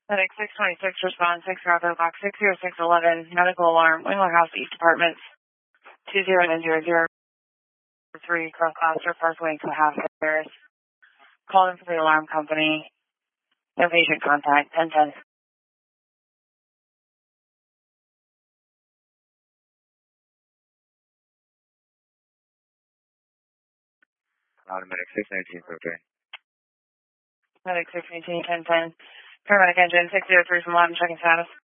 Medic 626, respond 6 Bravo Box 60611, medical alarm, Wingler House East Apartments, 20900 3 Cross Gloucester Parkway, Cohasset, Paris. Call in for the alarm company. No patient contact, 1010. Medic 619, okay. Medic 618, 1010. Paramedic engine 603 from Latin, checking status.